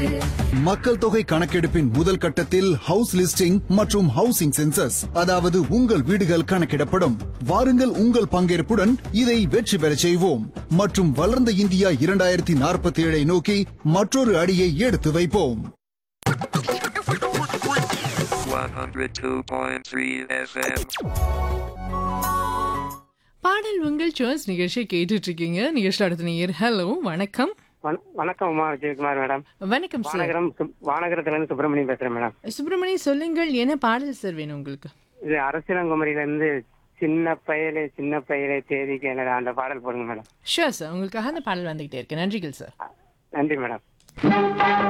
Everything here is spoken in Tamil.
மக்கள் தொகை கணக்கெடுப்பின் முதல் கட்டத்தில் ஹவுஸ் லிஸ்டிங் மற்றும் ஹவுசிங் சென்சஸ், அதாவது உங்கள் வீடுகள் கணக்கிடப்படும். வாருங்கள், உங்கள் பங்கேற்புடன் இதை வெற்றி பெறச் செய்வோம் மற்றும் வளர்ந்த இந்தியா 2047 நோக்கி மற்றொரு அடியை எடுத்து வைப்போம். 102.3 FM. பாடல் உங்கள் சாய்ஸ் நிகழ்ச்சியை கேட்டுட்டு இருக்கீங்க. நிகழ்ச்சி அடுத்த நேயர். ஹலோ, வணக்கம். வணக்கம் உமா விஜயகுமார் மேடம். வணக்கம் சார். வானகரத்துல இருந்து சுப்பிரமணியம் பேசுறேன் மேடம். சுப்பிரமணி, சொல்லுங்கள், என்ன பாடல் சார் வேணும் உங்களுக்கு? இது அரசியலங்குமரியில இருந்து சின்ன பயலே தேதிக்கு என்னடா அந்த பாடல் போடுங்க மேடம். ஷூர் சார், உங்களுக்காக அந்த பாடல் வந்துகிட்டே இருக்கு. நன்றிகள் சார். நன்றி மேடம்.